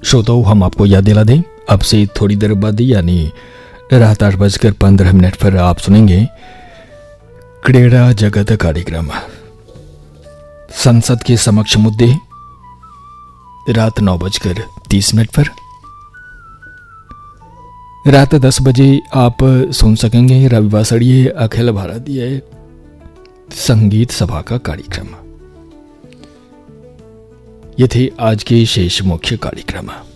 श्रोताओं, हम आपको याद दिला दें, अब से थोड़ी देर बाद यानी रात 8:15 पर आप सुनेंगे क्रीड़ा जगत कार्यक्रम। संसद के समक्ष मुद्दे रात 9:30 पर। रात 10 बजे आप सुन सकेंगे रविवासरीय अखिल भारतीय संगीत सभा का कार्यक्रम। ये थे आज के शेष मुख्य कार्यक्रम।